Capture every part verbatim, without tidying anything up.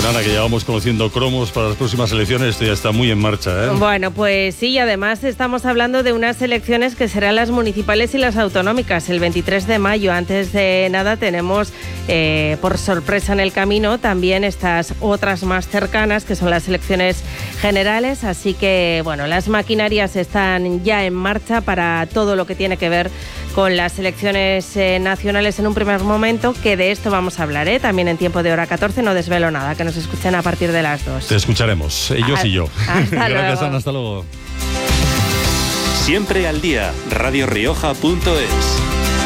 Ana, que llevamos conociendo cromos para las próximas elecciones, esto ya está muy en marcha, ¿eh? Bueno, pues sí, y además estamos hablando de unas elecciones que serán las municipales y las autonómicas el veintitrés de mayo. Antes de nada tenemos, eh, por sorpresa en el camino, también estas otras más cercanas, que son las elecciones generales. Así que, bueno, las maquinarias están ya en marcha para todo lo que tiene que ver con las elecciones eh, nacionales en un primer momento, que de esto vamos a hablar, ¿eh? También en tiempo de hora catorce, no desvelo nada, que nos escuchen a partir de las dos. Te escucharemos, ellos y yo. Hasta Gracias, luego. Ana, hasta luego. Siempre al día, radio rioja punto es.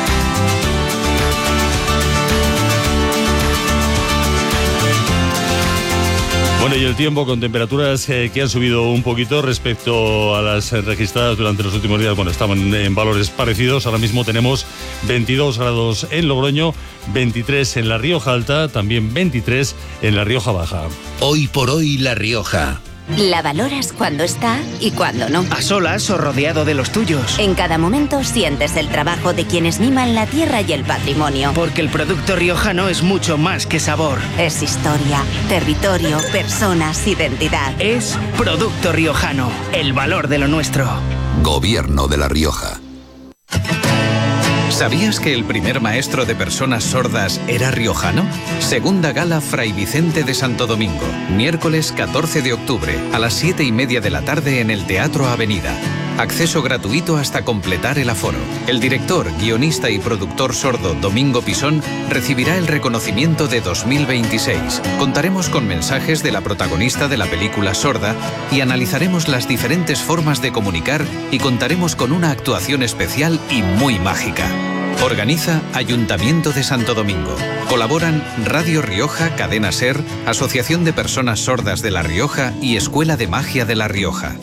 Bueno, y el tiempo con temperaturas eh, que han subido un poquito respecto a las eh, registradas durante los últimos días. Bueno, estaban en valores parecidos. Ahora mismo tenemos veintidós grados en Logroño, veintitrés en La Rioja Alta, también veintitrés en La Rioja Baja. Hoy por hoy La Rioja. La valoras cuando está y cuando no. A solas o rodeado de los tuyos. En cada momento sientes el trabajo de quienes miman la tierra y el patrimonio. Porque el producto riojano es mucho más que sabor. Es historia, territorio, personas, identidad. Es producto riojano, el valor de lo nuestro. Gobierno de La Rioja. ¿Sabías que el primer maestro de personas sordas era riojano? Segunda gala Fray Vicente de Santo Domingo, miércoles catorce de octubre, a las siete y media de la tarde en el Teatro Avenida. Acceso gratuito hasta completar el aforo. El director, guionista y productor sordo Domingo Pisón recibirá el reconocimiento de dos mil veintiséis. Contaremos con mensajes de la protagonista de la película Sorda y analizaremos las diferentes formas de comunicar y contaremos con una actuación especial y muy mágica. Organiza Ayuntamiento de Santo Domingo. Colaboran Radio Rioja, Cadena Ser, Asociación de Personas Sordas de La Rioja y Escuela de Magia de La Rioja.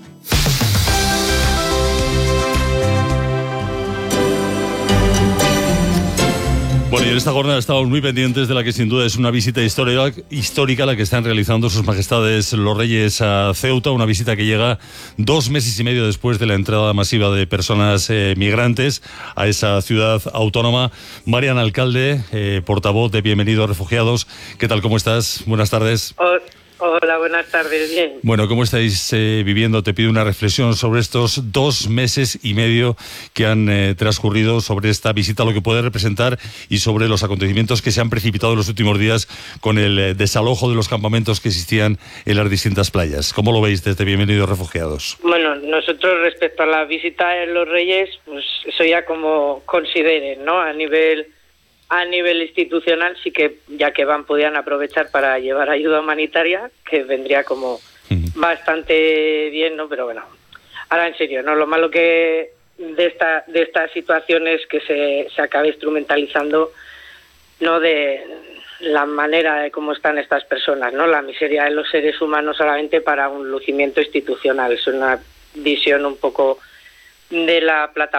Bueno, y en esta jornada estamos muy pendientes de la que sin duda es una visita histórica, histórica la que están realizando sus majestades los reyes a Ceuta, una visita que llega dos meses y medio después de la entrada masiva de personas eh, migrantes a esa ciudad autónoma. Marian Alcalde, eh, portavoz de Bienvenidos Refugiados, ¿qué tal? ¿Cómo estás? Buenas tardes. Oh. Hola, buenas tardes, bien. Bueno, ¿cómo estáis eh, viviendo? Te pido una reflexión sobre estos dos meses y medio que han eh, transcurrido, sobre esta visita, lo que puede representar y sobre los acontecimientos que se han precipitado en los últimos días con el eh, desalojo de los campamentos que existían en las distintas playas. ¿Cómo lo veis desde Bienvenidos Refugiados? Bueno, nosotros respecto a la visita de los Reyes, pues eso ya como consideren, ¿no? A nivel... A nivel institucional sí que, ya que van, podían aprovechar para llevar ayuda humanitaria, que vendría como uh-huh. bastante bien, ¿no? Pero bueno, ahora en serio, ¿no? Lo malo que de esta de esta situación es que se, se acabe instrumentalizando, ¿no? De la manera de cómo están estas personas, ¿no? La miseria de los seres humanos solamente para un lucimiento institucional. Es una visión un poco de la plataforma